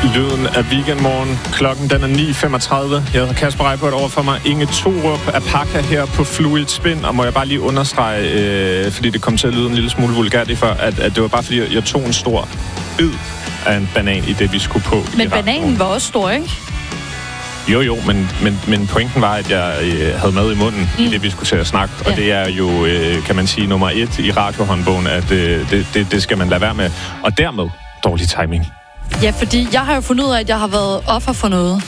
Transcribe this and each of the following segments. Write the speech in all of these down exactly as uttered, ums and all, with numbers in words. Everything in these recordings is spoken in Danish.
Lyden af Weekendmorgen. Klokken den er ni femogtredive. Jeg hedder Kasper Reippert, over for mig Inge Thorup af Pakka her på Fluid Spin. Og må jeg bare lige understrege, øh, fordi det kom til at lyde en lille smule vulgært før, at, at det var bare fordi, jeg tog en stor bid af en banan i det, vi skulle på. Men bananen var også stor, ikke? Jo, jo, men, men, men pointen var, at jeg øh, havde mad i munden mm. i det, vi skulle til at snakke. Ja. Og det er jo, øh, kan man sige, nummer et i radiohåndbogen, at øh, det, det, det skal man lade være med. Og dermed dårlig timing. Ja, fordi jeg har jo fundet ud af, at jeg har været offer for noget.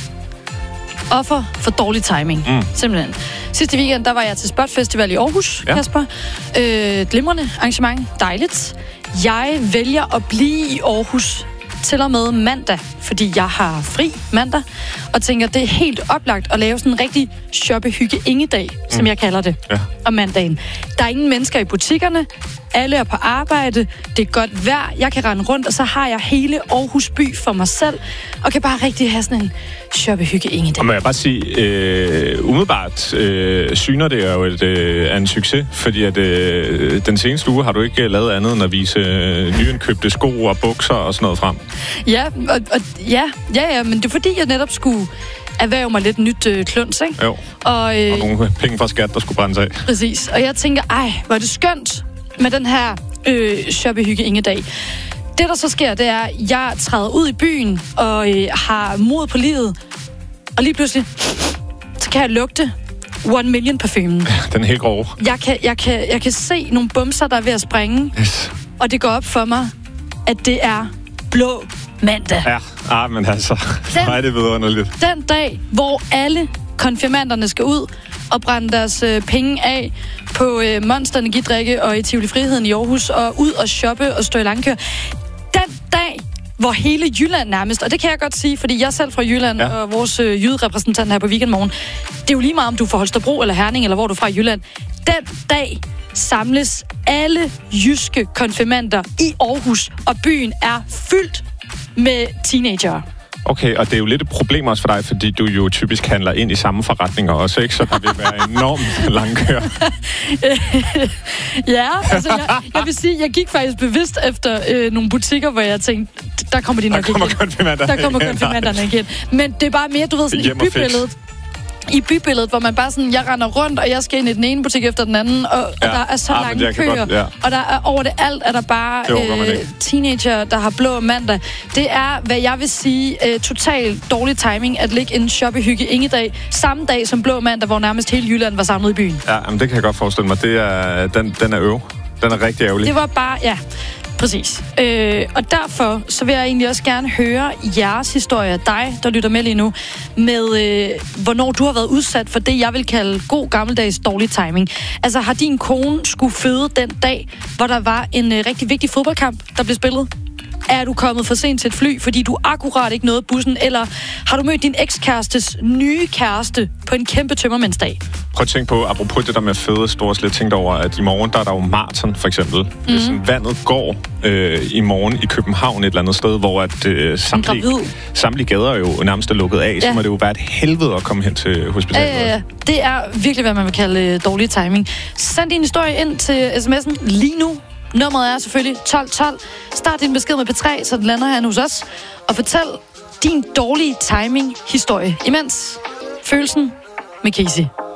Offer for dårlig timing. Mm. Simpelthen. Sidste weekend, der var jeg til Spot Festival i Aarhus, ja. Kasper. Øh, glimrende arrangement. Dejligt. Jeg vælger at blive i Aarhus til og med mandag, fordi jeg har fri mandag, og tænker, det er helt oplagt at lave sådan en rigtig shoppe-hygge-ingedag, mm. som jeg kalder det, ja. Om mandagen. Der er ingen mennesker i butikkerne, alle er på arbejde, det er godt vejr, jeg kan rende rundt, og så har jeg hele Aarhus by for mig selv, og kan bare rigtig have sådan en shoppe-hygge-ingedag. Og må jeg bare sige, øh, umiddelbart øh, syner det jo et, øh, er en succes, fordi at øh, den seneste uge har du ikke lavet andet end at vise øh, nyindkøbte sko og bukser og sådan noget frem. Ja, og, og, ja, ja, ja, men det er fordi, jeg netop skulle erhverve mig lidt nyt øh, kluns, ikke? Jo, og, øh, og nogle penge fra skat, der skulle brændes af. Præcis, og jeg tænker, ej, hvor er det skønt med den her øh, shoppe-hygge-ingedag. Det, der så sker, det er, at jeg træder ud i byen og øh, har mod på livet, og lige pludselig, så kan jeg lugte One Million parfumen. Den er helt grov. Jeg kan, jeg, kan, jeg kan se nogle bumser, der er ved at springe, yes. Og det går op for mig, at det er blå mandag. Ja, ah, men altså, den, nej, det er vidunderligt. Den dag, hvor alle konfirmanderne skal ud og brænde deres øh, penge af på øh, Monster Energidrikke og i Tivoli Friheden i Aarhus, og ud og shoppe og stå i langkør. Den dag, hvor hele Jylland nærmest, og det kan jeg godt sige, fordi jeg er selv fra Jylland, ja. Og vores øh, jyderepræsentant her på Weekendmorgen, det er jo lige meget, om du er fra Holstebro eller Herning, eller hvor du er fra i Jylland. Den dag samles alle jyske konfirmander i Aarhus, og byen er fyldt med teenagere. Okay, og det er jo lidt et problem også for dig, fordi du jo typisk handler ind i samme forretninger også, ikke? Så der vil være enormt langkør. Ja, altså jeg, jeg vil sige, jeg gik faktisk bevidst efter øh, nogle butikker, hvor jeg tænkte, der kommer de nok der kommer igen. Konfirmanderne der kommer konfirmanderne igen. Men det er bare mere, du ved, sådan i bybilledet. I bybilledet, hvor man bare sådan, jeg render rundt, og jeg skal ind i den ene butik efter den anden, og, ja. og der er så ja, lange køer, godt, ja. Og der er over det alt, er der bare øh, teenager, der har blå mandag. Det er, hvad jeg vil sige, øh, totalt dårlig timing, at ligge en shoppe-hygge-ingedag, samme dag som blå mandag, hvor nærmest hele Jylland var samlet i byen. Ja, men det kan jeg godt forestille mig. Det er, den, den er øv. Den er rigtig ærgerlig. Det var bare, ja, præcis. Øh, og derfor, så vil jeg egentlig også gerne høre jeres historie, dig, der lytter med lige nu, med øh, hvornår du har været udsat for det, jeg vil kalde god gammeldags dårlig timing. Altså, har din kone skulle føde den dag, hvor der var en øh, rigtig vigtig fodboldkamp, der blev spillet? Er du kommet for sent til et fly, fordi du akkurat ikke nåede bussen? Eller har du mødt din ekskærestes nye kæreste på en kæmpe tømmermændsdag? Prøv at tænke på, apropos det der med føde, store slet tænkt over, at i morgen, der er der jo maraton, for eksempel. Mm. Hvis sådan, vandet går øh, i morgen i København et eller andet sted, hvor at, øh, samtlige, samtlige gader er jo nærmest er lukket af, ja. Så må det jo være et helvede at komme hen til hospitalet. Øh, det er virkelig, hvad man vil kalde øh, dårlig timing. Send din historie ind til sms'en lige nu. Nummeret er selvfølgelig tolv tolv. Start din besked med P tre, så den lander her hos os. Og fortæl din dårlige timing-historie. Imens følelsen med Casey.